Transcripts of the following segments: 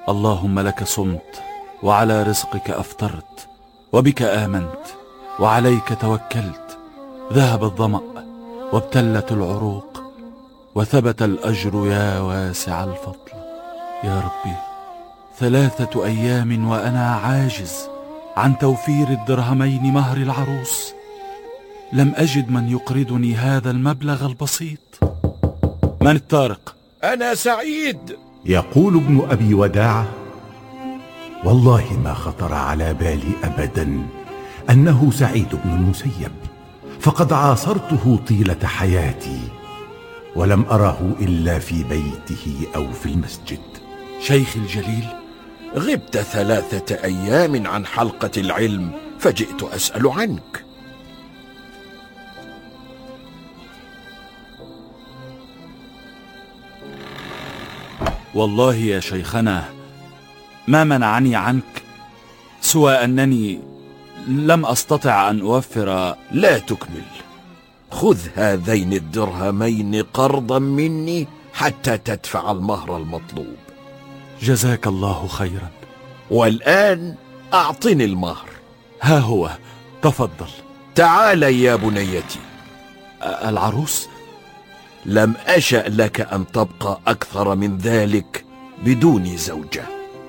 اللهم لك صمت وعلى رزقك أفطرت، وبك آمنت وعليك توكلت. ذهب الظمأ وابتلت العروق وثبت الأجر يا واسع الفضل. يا ربي، 3 أيام وأنا عاجز عن توفير الدرهمين مهر العروس. لم أجد من يقرضني هذا المبلغ البسيط. من الطارق؟ أنا سعيد. يقول ابن أبي وداعة: والله ما خطر على بالي أبدا أنه سعيد بن المسيب، فقد عاصرته طيلة حياتي ولم أره إلا في بيته أو في المسجد. شيخي الجليل، غبت 3 أيام عن حلقة العلم فجئت أسأل عنك. والله يا شيخنا ما منعني عنك سوى أنني لم أستطع أن أوفر. لا تكمل. خذ هذين الدرهمين قرضا مني حتى تدفع المهر المطلوب. جزاك الله خيرا. والآن أعطني المهر. ها هو، تفضل. تعال يا بنيتي. العروس؟ لم أشأ لك أن تبقى أكثر من ذلك بدون زوجة.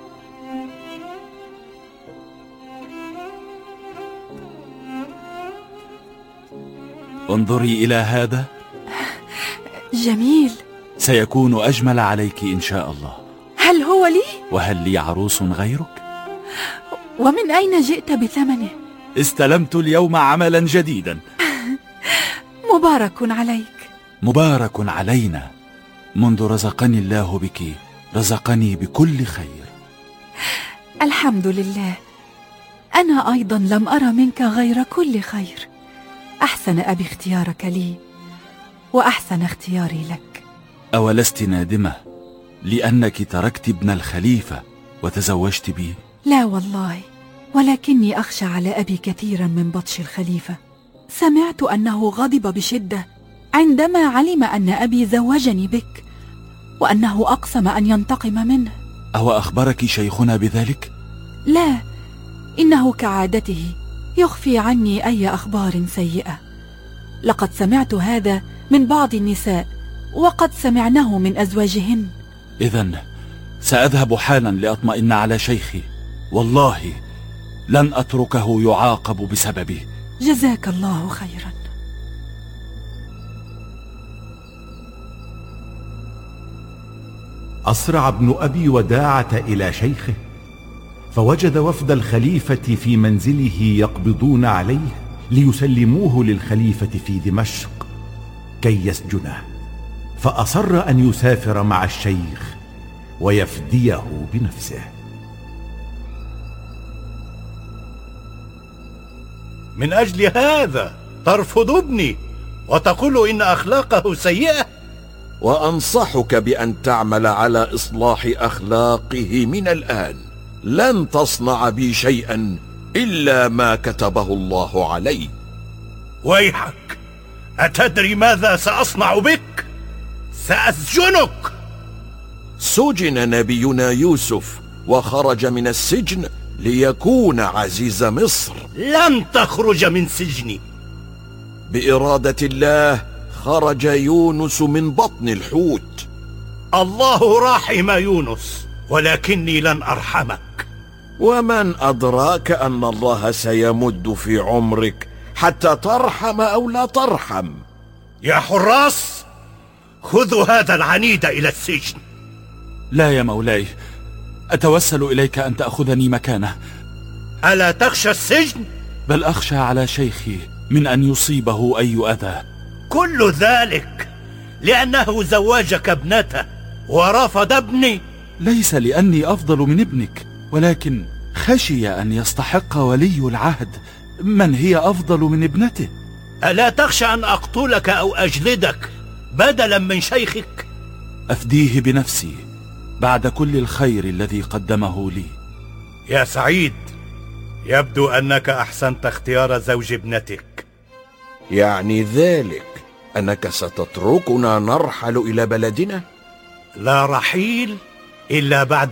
انظري إلى هذا. جميل. سيكون أجمل عليك إن شاء الله. هل هو لي؟ وهل لي عروس غيرك؟ ومن أين جئت بثمنه؟ استلمت اليوم عملا جديدا. مبارك عليك. مبارك علينا. منذ رزقني الله بك رزقني بكل خير. الحمد لله. أنا أيضا لم أرى منك غير كل خير. أحسن أبي اختيارك لي وأحسن اختياري لك. أولست نادمة لأنك تركت ابن الخليفة وتزوجت بي؟ لا والله، ولكني أخشى على أبي كثيرا من بطش الخليفة. سمعت أنه غضب بشدة عندما علم أن أبي زوجني بك، وأنه أقسم أن ينتقم منه. أو أخبرك شيخنا بذلك؟ لا، إنه كعادته يخفي عني أي أخبار سيئة. لقد سمعت هذا من بعض النساء وقد سمعناه من أزواجهن. إذن سأذهب حالا لأطمئن على شيخي. والله لن أتركه يعاقب بسببي. جزاك الله خيرا. أسرع ابن أبي وداعة إلى شيخه، فوجد وفد الخليفة في منزله يقبضون عليه ليسلموه للخليفة في دمشق كي يسجنه، فأصر أن يسافر مع الشيخ ويفديه بنفسه. من أجل هذا ترفض ابني وتقول إن أخلاقه سيئة؟ وأنصحك بأن تعمل على إصلاح أخلاقه من الآن. لن تصنع بي شيئا إلا ما كتبه الله علي. ويحك، أتدري ماذا سأصنع بك؟ سأسجنك. سجن نبينا يوسف وخرج من السجن ليكون عزيز مصر. لن تخرج من سجني. بإرادة الله خرج يونس من بطن الحوت. الله راحم يونس، ولكني لن أرحمك. ومن أدراك أن الله سيمد في عمرك حتى ترحم أو لا ترحم؟ يا حراس، خذوا هذا العنيد إلى السجن. لا يا مولاي، أتوسل إليك أن تأخذني مكانه. ألا تخشى السجن؟ بل أخشى على شيخي من أن يصيبه أي أذى. كل ذلك لأنه زوجك ابنته ورفض ابني. ليس لأني أفضل من ابنك، ولكن خشي أن يستحق ولي العهد من هي أفضل من ابنته. ألا تخشى أن أقتلك أو أجلدك بدلا من شيخك؟ أفديه بنفسي بعد كل الخير الذي قدمه لي. يا سعيد، يبدو أنك أحسنت اختيار زوج ابنتك. يعني ذلك أنك ستتركنا نرحل إلى بلدنا؟ لا رحيل إلا بعد